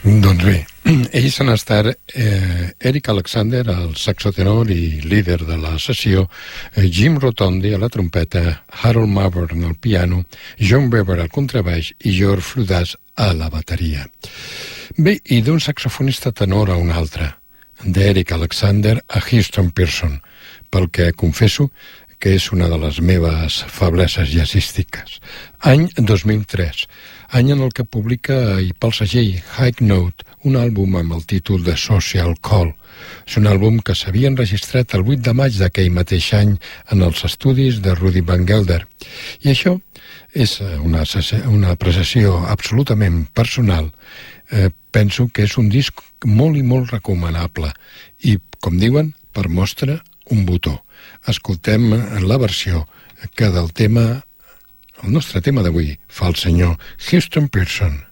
Doncs bé, ells han estat Eric Alexander, el saxotenor i líder de la sessió, Jim Rotondi a la trompeta, Harold Mavern al piano, John Weber al contrabaix i George Fludas a la bateria. Bé, i d'un saxofonista tenor a un altre, d'Eric Alexander a Houston Pearson, pel que confesso que és una de les meves feblesses jazzístiques. Any 2003, any en el que publica i pel segell High Note un àlbum amb el títol de Social Call. És un àlbum que s'havia enregistrat el 8 de maig d'aquell mateix any en els estudis de Rudy Van Gelder. I això és una apreciació absolutament personal. Penso que és un disc molt i molt recomanable i, com diuen, per mostra un botó. Escoltem la versió que del tema, el nostre tema d'avui, fa el senyor Houston Pearson.